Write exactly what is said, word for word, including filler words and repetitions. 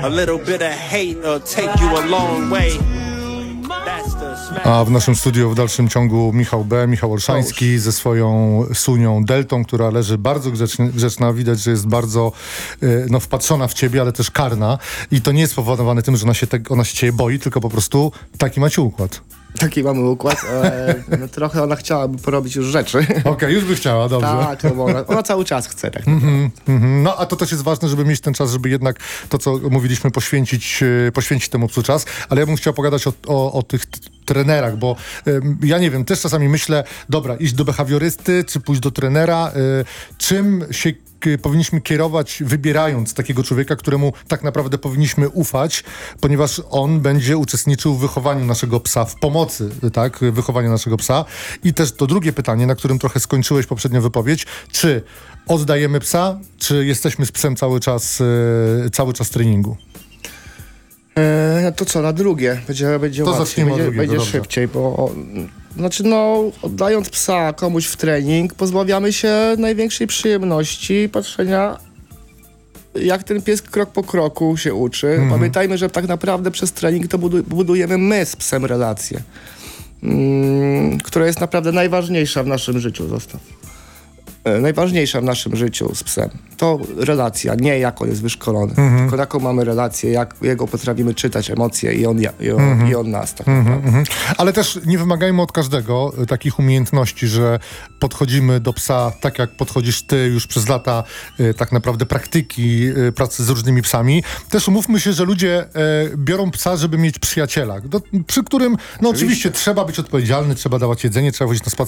A little bit of hate will take you a long way. A w naszym studiu w dalszym ciągu Michał B., Michał Olszański ze swoją Sunią Deltą, która leży bardzo grzeczny, grzeczna. Widać, że jest bardzo no, wpatrzona w ciebie, ale też karna. I to nie jest spowodowane tym, że ona się, te, ona się ciebie boi, tylko po prostu taki macie układ. Taki mamy układ, ale no, trochę ona chciałaby porobić już rzeczy. Okej, okay, już by chciała, dobrze. Tak, no, ona, ona cały czas chce. Tak mm-hmm, mm-hmm. No a to też jest ważne, żeby mieć ten czas, żeby jednak to, co mówiliśmy, poświęcić, poświęcić temu psu czas. Ale ja bym chciał pogadać o, o, o tych t- trenerach, bo y, ja nie wiem, też czasami myślę, dobra, iść do behawiorysty, czy pójść do trenera, y, czym się powinniśmy kierować, wybierając takiego człowieka, któremu tak naprawdę powinniśmy ufać, ponieważ on będzie uczestniczył w wychowaniu naszego psa, w pomocy, tak, w wychowaniu naszego psa. I też to drugie pytanie, na którym trochę skończyłeś poprzednią wypowiedź, czy oddajemy psa, czy jesteśmy z psem cały czas, yy, cały czas treningu? E, to co, na drugie. Będzie, będzie to łatwiej, będzie, drugiego, będzie dobrze. szybciej, bo znaczy no, oddając psa komuś w trening, pozbawiamy się największej przyjemności patrzenia, jak ten pies krok po kroku się uczy. Mm-hmm. Pamiętajmy, że tak naprawdę przez trening to budu- budujemy my z psem relację, mm, która jest naprawdę najważniejsza w naszym życiu. Zostaw. Najważniejsza w naszym życiu z psem. To relacja, nie jak on jest wyszkolony, mm-hmm. tylko jaką mamy relację, jak jego potrafimy czytać emocje i on, ja, i on, mm-hmm. i on nas. Tak mm-hmm. Ale też nie wymagajmy od każdego takich umiejętności, że podchodzimy do psa tak, jak podchodzisz ty już przez lata y, tak naprawdę praktyki y, pracy z różnymi psami. Też umówmy się, że ludzie y, biorą psa, żeby mieć przyjaciela, do, przy którym no oczywiście. oczywiście trzeba być odpowiedzialny, trzeba dawać jedzenie, trzeba chodzić na spacer.